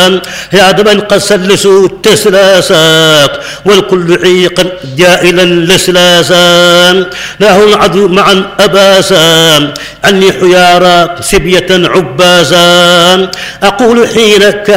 يا دمن قد سلسوا التسلاسا والكل عيقا جائلا لسلاسا له العدو معا أباسا عني حيارى سبية عباسا أقول حين